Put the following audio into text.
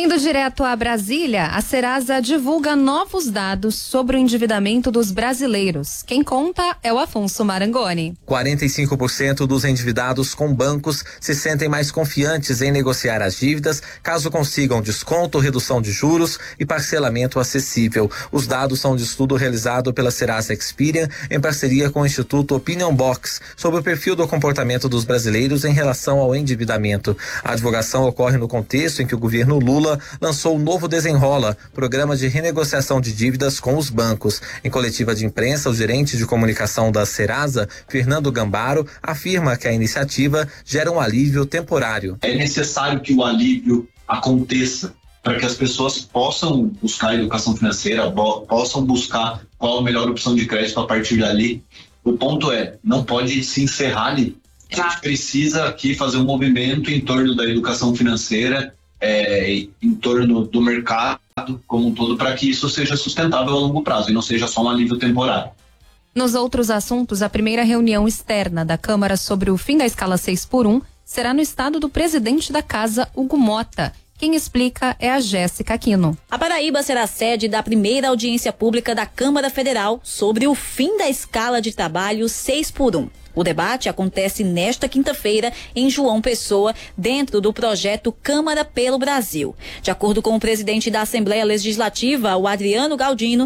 Indo direto a Brasília, a Serasa divulga novos dados sobre o endividamento dos brasileiros. Quem conta é o Afonso Marangoni. 45% dos endividados com bancos se sentem mais confiantes em negociar as dívidas caso consigam desconto, redução de juros e parcelamento acessível. Os dados são de estudo realizado pela Serasa Experian em parceria com o Instituto Opinion Box sobre o perfil do comportamento dos brasileiros em relação ao endividamento. A divulgação ocorre no contexto em que o governo Lula lançou o novo Desenrola, programa de renegociação de dívidas com os bancos. Em coletiva de imprensa, o gerente de comunicação da Serasa, Fernando Gambaro, afirma que a iniciativa gera um alívio temporário. É necessário que o alívio aconteça para que as pessoas possam buscar educação financeira, possam buscar qual a melhor opção de crédito a partir dali. O ponto é, não pode se encerrar ali. A gente precisa aqui fazer um movimento em torno da educação financeira, em torno do mercado como um todo, para que isso seja sustentável a longo prazo e não seja só um alívio temporário. Nos outros assuntos, a primeira reunião externa da Câmara sobre o fim da escala 6x1 será no estado do presidente da Casa, Hugo Mota. Quem explica é a Jéssica Aquino. A Paraíba será sede da primeira audiência pública da Câmara Federal sobre o fim da escala de trabalho 6x1. O debate acontece nesta quinta-feira em João Pessoa, dentro do projeto Câmara pelo Brasil. De acordo com o presidente da Assembleia Legislativa, o Adriano Galdino,